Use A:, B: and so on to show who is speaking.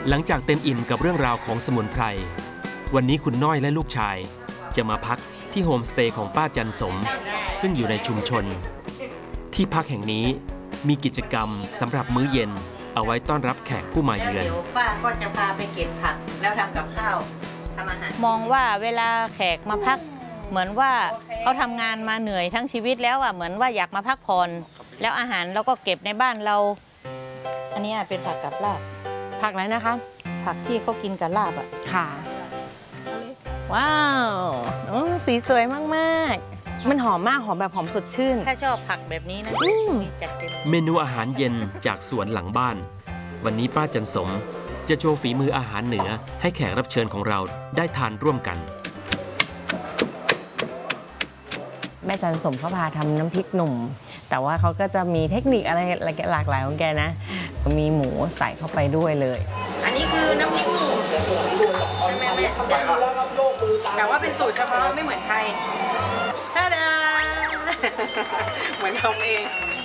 A: หลังจากเต็มอิ่มกับเรื่องราวของสมุนไพรวันนี้คุณน้อยและลูกชายจะมาพักที่โฮมสเตย์ของป้าจันสมซึ่งอยู่ในชุมชนที่พักแห่งนี้มีกิจกรรมสำหรับมื้อเย็นเอาไว้ต้อนรับแขกผู้มาเยือน
B: เดี๋ยวป้าก็จะพาไปเก็บผักแล้วทำกับข้าวทำอาหาร
C: มองว่าเวลาแขกมาพักเหมือนว่าเขาทำงานมาเหนื่อยทั้งชีวิตแล้วเหมือนว่าอยากมาพักผ่อนแล้วอาหารเราก็เก็บในบ้านเราอันนี้เป็นผักกับลาบ
D: ผักอะไรนะคะ
C: ผักที่เขากินกับลาบ
D: ค่ะว้าวสีสวยมากๆมันหอมมากหอมแบบหอมสดชื่น
C: ถ้าชอบผักแบบนี้นะมีจัดเต็ม
A: เมนูอาหารเย็นจากสวนหลังบ้านวันนี้ป้าจันสมจะโชว์ฝีมืออาหารเหนือให้แขกรับเชิญของเราได้ทานร่วมกัน
D: แม่จันสมเขาพาทำน้ำพริกหนุ่มแต่ว่าเขาก็จะมีเทคนิคอะไรหลากหลายของแกนะมีหมูใส่เข้าไปด้วยเลย
B: อันนี้คือน้ำพริกหนุ่มใช่ไหมแม่แต่ว่าเป็นสูตรเฉพาะไม่เหมือนใครท่าดาเหมือนทำเอง